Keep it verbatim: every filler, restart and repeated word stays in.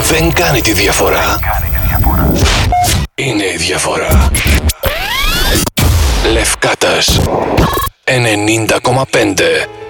δεν κάνει τη διαφορά. Είναι η διαφορά. Λευκάτας ενενήντα κόμμα πέντε.